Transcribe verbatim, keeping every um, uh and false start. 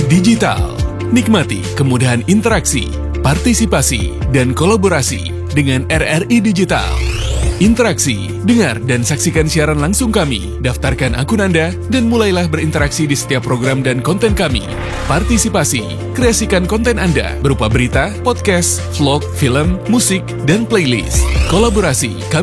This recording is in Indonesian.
Digital. Nikmati kemudahan interaksi, partisipasi, dan kolaborasi dengan R R I Digital. Interaksi, dengar dan saksikan siaran langsung kami, daftarkan akun Anda, dan mulailah berinteraksi di setiap program dan konten kami. Partisipasi, kreasikan konten Anda berupa berita, podcast, vlog, film, musik, dan playlist. Kolaborasi, kami